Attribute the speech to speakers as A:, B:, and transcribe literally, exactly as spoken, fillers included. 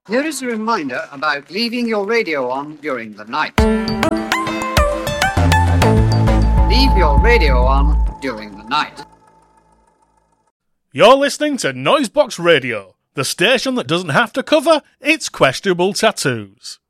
A: Here is a reminder about leaving your radio on during the night. Leave your radio on during the night.
B: You're listening to Noisebox Radio, the station that doesn't have to cover its questionable tattoos.